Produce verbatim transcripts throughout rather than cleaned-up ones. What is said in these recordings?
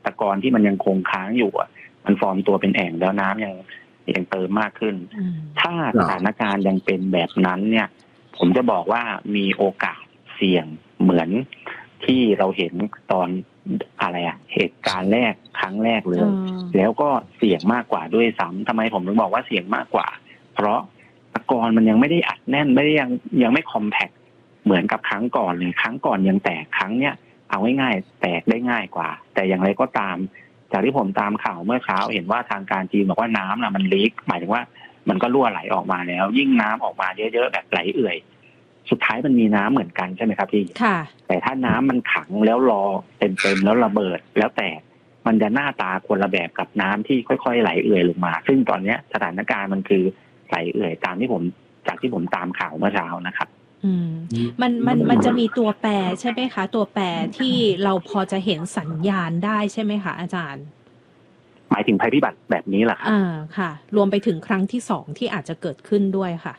ตะกอนที่มันยังคงค้างอยู่อ่ะมันฟอร์มตัวเป็นแอ่งแล้วน้ำยังยังเติมมากขึ้นถ้าสถานการณ์ยังเป็นแบบนั้นเนี่ยผมจะบอกว่ามีโอกาสเสี่ยงเหมือนที่เราเห็นตอนอะไรอะเหตุการณ์แรกครั้งแรกเลยแล้วก็เสี่ยงมากกว่าด้วยซ้ำทำไมผมถึงบอกว่าเสี่ยงมากกว่าเพราะตะกอนมันยังไม่ได้อัดแน่นไม่ได้ยังยังไม่คอมแพคเหมือนกับครั้งก่อนเลยครั้งก่อนยังแตกครั้งเนี้ยเอาง่ายๆแตกได้ง่ายกว่าแต่อย่างไรก็ตามจากที่ผมตามข่าวเมื่อเช้าเห็นว่าทางการจีนบอกว่าน้ำน่ะมันลีกหมายถึงว่ามันก็รั่วไหลออกมาแล้วยิ่งน้ำออกมาเยอะๆแบบไหลเอื่อยสุดท้ายมันมีน้ำเหมือนกันใช่ไหมครับพี่ค่ะแต่ถ้าน้ำมันขังแล้วรอเต็มๆแล้วระเบิดแล้วแตกมันจะหน้าตาคนละแบบกับน้ำที่ค่อยๆไหลเอื่อยลงมาซึ่งตอนนี้สถานการณ์มันคือไหลเอื่อยตามที่ผมจากที่ผมตามข่าวเมื่อเช้านะครับอืมมันมันมันจะมีตัวแปรใช่ไหมคะตัวแปรที่เราพอจะเห็นสัญญาณได้ใช่ไหมคะอาจารย์หมายถึงภัยพิบัติแบบนี้แหละครับอ่าค่ะรวมไปถึงครั้งที่สองที่อาจจะเกิดขึ้นด้วยค่ะ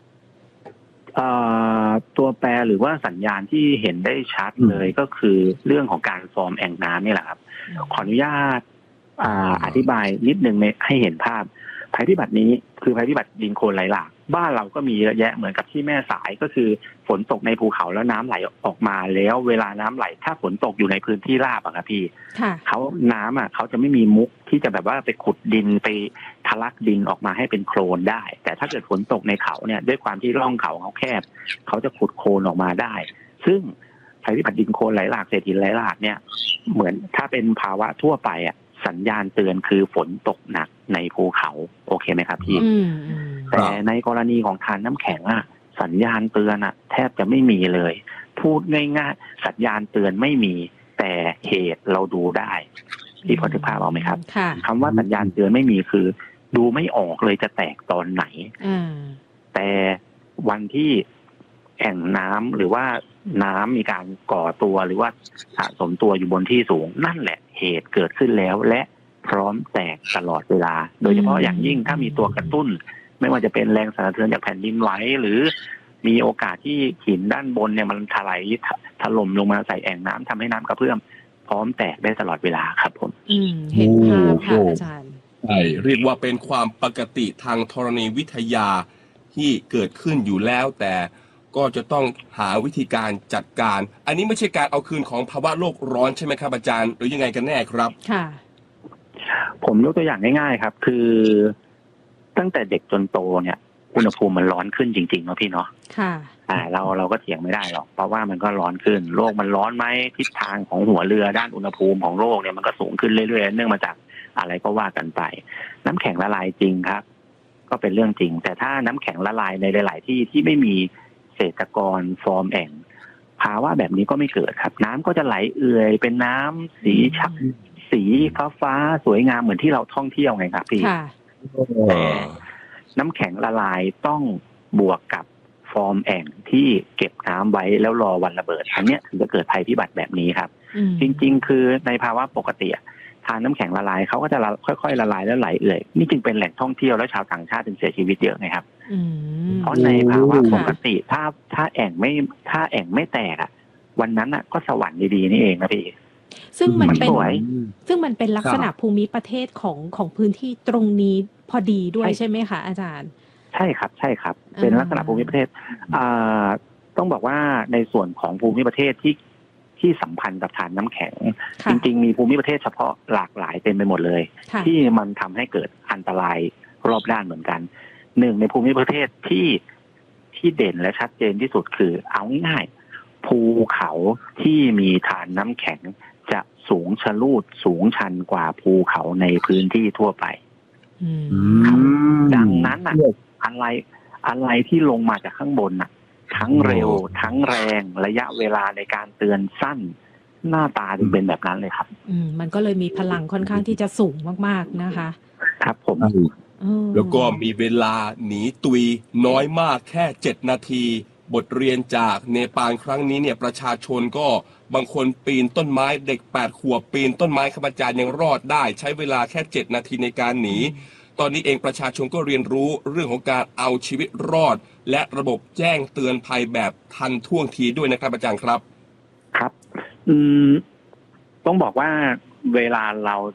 ตัวแปรหรือว่าสัญญาณที่เห็นได้ชัดเลยก็คือเรื่องของการฟอร์มแอ่งน้ำนี่แหละครับขออนุญาตอ, อธิบายนิดนึงให้เห็นภาพภัยพิบัตินี้คือภัยพิบัติดินโคลนไหลหลากบ้านเราก็มีเยอะแยะเหมือนกับที่แม่สายก็คือฝนตกในภูเขาแล้วน้ำไหลออกมาแล้วเวลาน้ำไหลถ้าฝนตกอยู่ในพื้นที่ราบอะครับพี่เขาน้ำอะเขาจะไม่มีมุกที่จะแบบว่าไปขุดดินไปทะลักดินออกมาให้เป็นโคลนได้แต่ถ้าเกิดฝนตกในเขาเนี่ยด้วยความที่ร่องเขาเขาแคบเขาจะขุดโคลนออกมาได้ซึ่งภัยพิบัติดินโคลนไหลหลากเศษหินไหลหลากเนี่ยเหมือนถ้าเป็นภาวะทั่วไปอะสัญญาณเตือนคือฝนตกหนักในภูเขาโอเคไหมครับพี่แต่ในกรณีของทานน้ำแข็งอะสัญญาณเตือนอะแทบจะไม่มีเลยพูดง่ายๆสัญญาณเตือนไม่มีแต่เหตุเราดูได้พี่พอจะพาเราไหมครับคำว่าสัญญาณเตือนไม่มีคือดูไม่ออกเลยจะแตกตอนไหนแต่วันที่แอ่งน้ำหรือว่าน้ำมีการก่อตัวหรือว่าสะสมตัวอยู่บนที่สูงนั่นแหละเหตุเกิดขึ้นแล้วและพร้อมแตกตลอดเวลาโดยเฉพาะอย่างยิ่งถ้ามีตัวกระตุ้นไม่ว่าจะเป็นแรงสั่นสะเทือนจากแผ่นดินไหวหรือมีโอกาสที่หินด้านบนเนี่ยมันถลายถล่มลงมาใส่แอ่งน้ำทำให้น้ำกระเพื่อมพร้อมแตกได้ตลอดเวลาครับผมอืมเห็นภาพค่ะอาจารย์ใช่เรียกว่าเป็นความปกติทางธรณีวิทยาที่เกิดขึ้นอยู่แล้วแต่ก็จะต้องหาวิธีการจัดการอันนี้ไม่ใช่การเอาคืนของภาวะโลกร้อนใช่ไหมครับอาจารย์หรือยังไงกันแน่ครับค่ะผมยกตัวอย่างง่ายๆครับคือตั้งแต่เด็กจนโตเนี่ยอุณหภูมิมันร้อนขึ้นจริงๆเนาะพี่เนาะค่ะอ่าเราเราก็เถียงไม่ได้หรอกเพราะว่ามันก็ร้อนขึ้นโลกมันร้อนไหมทิศทางของหัวเรือด้านอุณหภูมิของโลกเนี่ยมันก็สูงขึ้นเรื่อยๆเนื่องมาจากอะไรก็ว่ากันไปน้ำแข็งละลายจริงครับก็เป็นเรื่องจริงแต่ถ้าน้ำแข็งละลายในหลายๆที่ที่ไม่มีเศษตะกอนฟอร์มแอ่งภาวะแบบนี้ก็ไม่เกิดครับน้ำก็จะไหลเอื่อยเป็นน้ำสีชักสีฟ้าฟ้าสวยงามเหมือนที่เราท่องเที่ยวไงครับพี่แต่น้ำแข็งละลายต้องบวกกับฟอร์มแอ่งที่เก็บน้ำไว้แล้วรอวันระเบิดอันนี้ถึงจะเกิดภัยพิบัติแบบนี้ครับจริงๆคือในภาวะปกติทานน้ำแข็งละลายเขาก็จะค่อยๆละลายแล้วไหลเอื่อยนี่จึงเป็นแหล่งท่องเที่ยวและชาวต่างชาติถึงเสียชีวิตเยอะไงครับเพราะในภาวะปกติถ้าถ้าแอ่งไม่ถ้าแอ่งไม่แตกอ่ะวันนั้นอ่ะก็สวรรค์ดีๆนี่เองนะพี่ซึ่งมันเป็นซึ่งมันเป็นลักษณะภูมิประเทศของของพื้นที่ตรงนี้พอดีด้วยใช่ไหมคะอาจารย์ใช่ครับใช่ครับเป็นลักษณะภูมิประเทศอ่าต้องบอกว่าในส่วนของภูมิประเทศที่ที่สัมพันธ์กับฐานน้ำแข็งจริงๆมีภูมิประเทศเฉพาะหลากหลายเต็มไปหมดเลยที่มันทำให้เกิดอันตรายรอบด้านเหมือนกันหนึ่งในภูมิประเทศที่ที่เด่นและชัดเจนที่สุดคือเอาง่ายๆภูเขาที่มีฐานน้ำแข็งจะสูงชะลูดสูงชันกว่าภูเขาในพื้นที่ทั่วไปดังนั้นอ่ะอะไรอะไรที่ลงมาจากข้างบนน่ะทั้งเร็วทั้งแรงระยะเวลาในการเตือนสั้นหน้าตาถึงเป็นแบบนั้นเลยครับอืมมันก็เลยมีพลังค่อนข้างที่จะสูงมากๆนะคะครับผมแล้วก็มีเวลาหนีตุยน้อยมากแค่เจ็ดนาทีบทเรียนจากเนปาลครั้งนี้เนี่ยประชาชนก็บางคนปีนต้นไม้เด็กแปดขวบปีนต้นไม้ครับอาจารย์ยังรอดได้ใช้เวลาแค่เจ็ดนาทีในการหนีตอนนี้เองประชาชนก็เรียนรู้เรื่องของการเอาชีวิตรอดและระบบแจ้งเตือนภัยแบบทันท่วงทีด้วยนะครับอาจารย์ครับครับอืมต้องบอกว่าเวลาเรา